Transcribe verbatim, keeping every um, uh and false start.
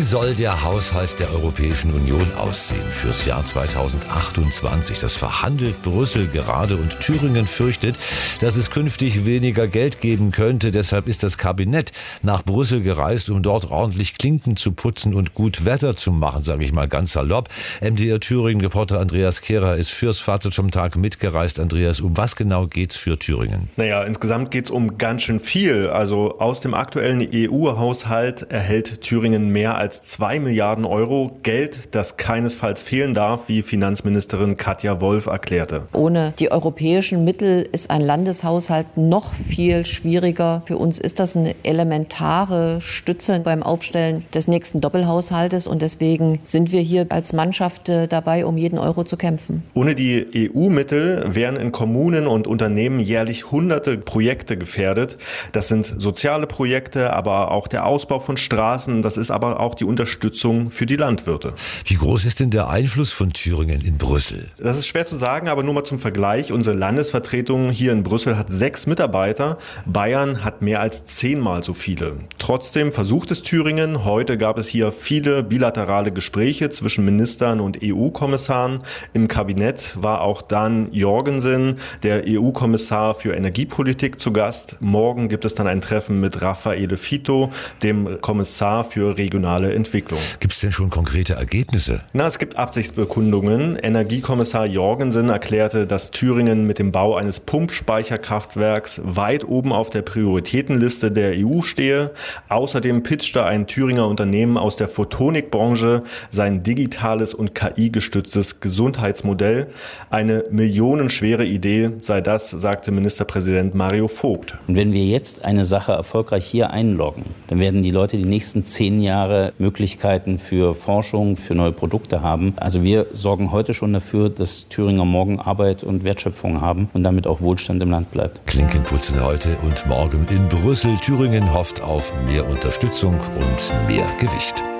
soll der Haushalt der Europäischen Union aussehen fürs Jahr zweitausendachtundzwanzig? Das verhandelt Brüssel gerade und Thüringen fürchtet, dass es künftig weniger Geld geben könnte. Deshalb ist das Kabinett nach Brüssel gereist, um dort ordentlich Klinken zu putzen und gut Wetter zu machen, sage ich mal ganz salopp. M D R Thüringen-Reporter Andreas Kehrer ist fürs Fazit vom Tag mitgereist. Andreas, um was genau geht's für Thüringen? Naja, insgesamt geht's um ganz schön viel. Also aus dem aktuellen E U-Haushalt erhält Thüringen mehr als zwei Milliarden Euro. Geld, das keinesfalls fehlen darf, wie Finanzministerin Katja Wolf erklärte. Ohne die europäischen Mittel ist ein Landeshaushalt noch viel schwieriger. Für uns ist das eine elementare Stütze beim Aufstellen des nächsten Doppelhaushaltes und deswegen sind wir hier als Mannschaft dabei, um jeden Euro zu kämpfen. Ohne die E U-Mittel wären in Kommunen und Unternehmen jährlich hunderte Projekte gefährdet. Das sind soziale Projekte, aber auch der Ausbau von Straßen. Das ist aber auch die Unterstützung für die Landwirte. Wie groß ist denn der Einfluss von Thüringen in Brüssel? Das ist schwer zu sagen, aber nur mal zum Vergleich. Unsere Landesvertretung hier in Brüssel hat sechs Mitarbeiter. Bayern hat mehr als zehnmal so viele. Trotzdem versucht es Thüringen. Heute gab es hier viele bilaterale Gespräche zwischen Ministern und E U-Kommissaren. Im Kabinett war auch Dan Jorgensen, der E U-Kommissar für Energiepolitik, zu Gast. Morgen gibt es dann ein Treffen mit Raffaele Fitto, dem Kommissar für regionale Entwicklung. Gibt es denn schon konkrete Ergebnisse? Na, es gibt Absichtsbekundungen. Energiekommissar Jorgensen erklärte, dass Thüringen mit dem Bau eines Pumpspeicherkraftwerks weit oben auf der Prioritätenliste der E U stehe. Außerdem pitchte ein Thüringer Unternehmen aus der Photonikbranche sein digitales und K I-gestütztes Gesundheitsmodell. Eine millionenschwere Idee sei das, sagte Ministerpräsident Mario Vogt. Und wenn wir jetzt eine Sache erfolgreich hier einloggen, dann werden die Leute die nächsten zehn Jahre Möglichkeiten für Forschung, für neue Produkte haben. Also wir sorgen heute schon dafür, dass Thüringer morgen Arbeit und Wertschöpfung haben und damit auch Wohlstand im Land bleibt. Klinkenputzen heute und morgen in Brüssel. Thüringen hofft auf mehr Unterstützung und mehr Gewicht.